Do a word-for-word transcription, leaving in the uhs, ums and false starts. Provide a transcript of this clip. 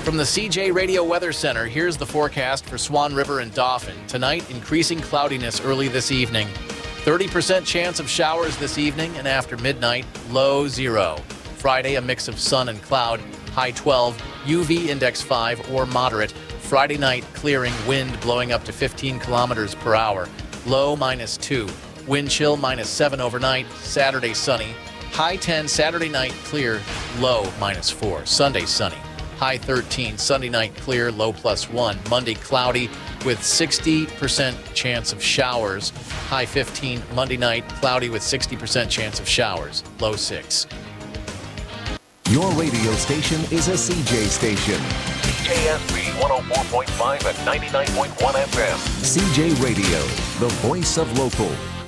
From the C J Radio Weather Center, here's the forecast for Swan River and Dauphin. Tonight, increasing cloudiness early this evening. thirty percent chance of showers this evening, and after midnight, low zero. Friday, a mix of sun and cloud, high twelve, U V index five or moderate. Friday night, clearing, wind blowing up to fifteen kilometers per hour, low minus two. Wind chill minus seven overnight. Saturday, sunny, high ten. Saturday night, clear, low minus four. Sunday, sunny, high thirteen. Sunday night, clear, low plus one. Monday, cloudy with sixty percent chance of showers, high fifteen. Monday night, cloudy with sixty percent chance of showers, low six. Your radio station is a C J station. C J S B one oh four point five and ninety-nine point one F M. C J Radio, the voice of local.